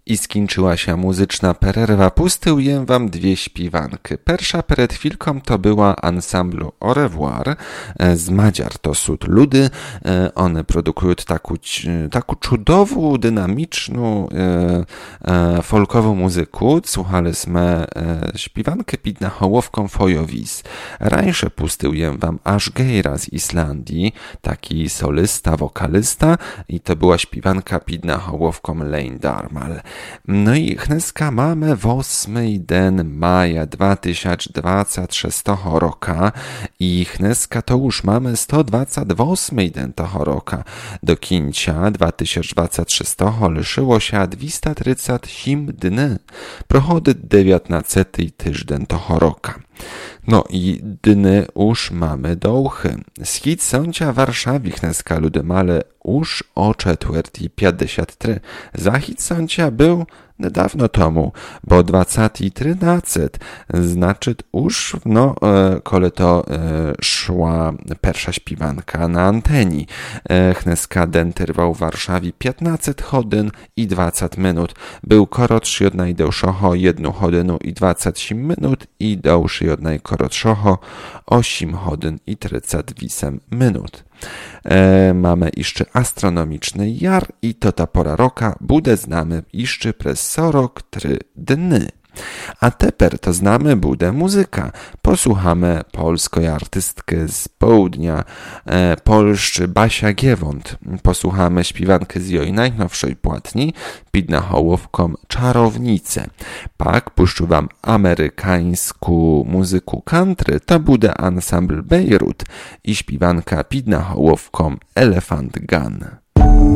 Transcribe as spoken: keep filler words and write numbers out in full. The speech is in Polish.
I skończyła się muzyczna pererwa. Pustyję wam dwie śpiwanki. Pierwsza przed chwilką to była ansamblu Au revoir z Madziar, to sud ludy. One produkują taką, taką cudową, dynamiczną, folkową muzykę. Słuchaliśmy śpiwankę pod nahołowką Fojowis. Rańsze pustyję wam Aż Geira z Islandii, taki solysta, wokalista, i to była śpiwanka pod nahołowką Lane Darmal. No i dneska mamy ósmy dzień maja dwa tysiące dwudziestego szóstego roku i dneska to już mamy sto dwudziesty ósmy dzień tego roku. Do końca dwa tysiące dwudziestego szóstego liczyło się dwieście trzydzieści osiem dni. Prochodzi dziewiętnasty tydzień tego roku. No i dny już mamy dołchy. Schid sądzia Warszawie dneska ludy male już o czwartej pięćdziesiąt trzy. Zachid sądzia był niedawno temu, bo dwudziesty trzynasty, znaczy już, no, e, kole to e, szła pierwsza śpiwanka na anteni. E, dneska den trwał w Warszawie piętnaście godzin i dwadzieścia minut. Był korotszy od najdłuższego jedną godzinę i dwadzieścia osiem minut i dłuższy od najkorotszego osiem godzin i trzydzieści osiem minut. E, mamy jeszcze astronomiczny jar i to ta pora roka bude znamy jeszcze przez czterdzieści trzy dni. A teper to znamy bude muzyka. Posłuchamy polskiej artystki z południa e, Polszczy Basia Giewont. Posłuchamy śpiwankę z jej najnowszej płatni pod nahołowką Czarownice. Pak puszczę wam amerykańską muzykę country, to bude ansambl Beirut i śpiwanka pod nahołowką Elephant Gun.